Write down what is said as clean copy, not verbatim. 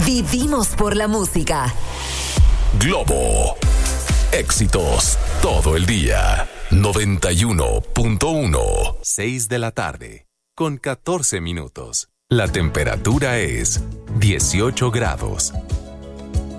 Vivimos por la música. Globo. Éxitos todo el día. 91.1. 6 de la tarde. Con 14 minutos. La temperatura es 18 grados.